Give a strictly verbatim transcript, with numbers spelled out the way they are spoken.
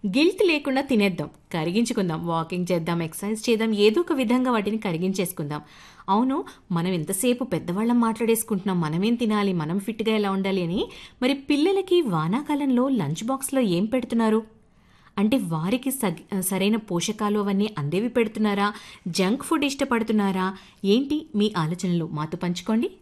Guilt లేకుండా తినేద్దాం, కరిగించుకుందాం, walking చేద్దాం, ఎక్సర్సైజ్ చేద్దాం, ఏదో ఒక విధంగా వాటిని కరిగించేసుకుందాం. అవును, మనం ఎంతసేపు పెద్దవాళ్ళం మాట్లాడేసుకుంటున్నాం, మనమేం తినాలి, మనం ఫిట్గా ఎలా ఉండాలి అని. మరి పిల్లలకి వానాకాలంలో లంచ్ బాక్స్లో ఏం పెడుతున్నారు? అంటే వారికి సగ్ సరైన పోషకాలు అవన్నీ అందేవి పెడుతున్నారా? Junk food ఇష్టపడుతున్నారా? ఏంటి మీ ఆలోచనలు మాతో పంచుకోండి.